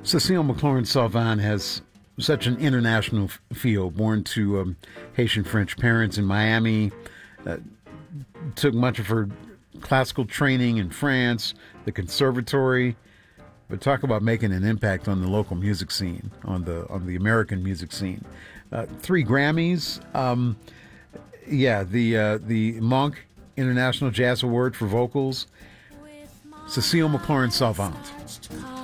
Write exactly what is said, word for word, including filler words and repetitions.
Cecile McLaurin Salvant has such an international f- feel. Born to um, Haitian French parents in Miami, uh, took much of her classical training in France, the conservatory. But talk about making an impact on the local music scene, on the on the American music scene. Uh, three Grammys. Um, yeah, the uh, the Monk International Jazz Award for vocals. Cecile McLaurin Salvant.